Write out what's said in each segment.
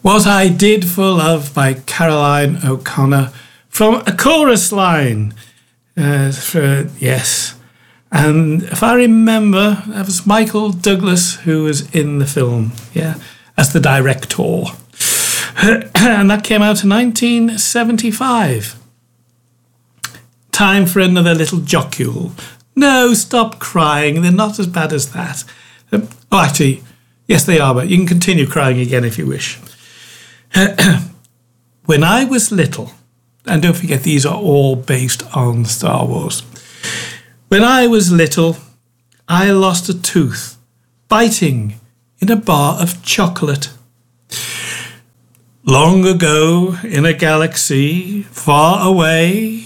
What I Did for Love by Caroline O'Connor from a chorus line. Yes. And if I remember, that was Michael Douglas who was in the film, as the director. And that came out in 1975. Time for another little jocular. No, stop crying. They're not as bad as that. Actually, yes, they are, but you can continue crying again if you wish. When I was little, and don't forget these are all based on Star Wars. When I was little, I lost a tooth biting in a bar of chocolate. Long ago, in a galaxy far away.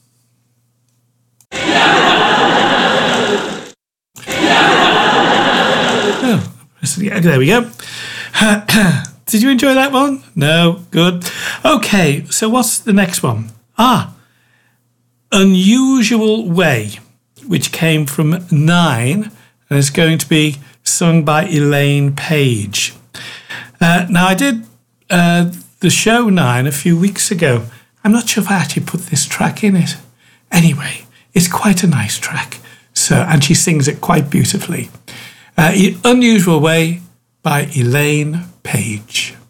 Oh, there we go. Did you enjoy that one? No? Good. Okay, so what's the next one? Unusual Way, which came from Nine, and is going to be sung by Elaine Paige. Now, I did the show Nine a few weeks ago. I'm not sure if I actually put this track in it. Anyway, it's quite a nice track, and she sings it quite beautifully. Unusual Way by Elaine Paige.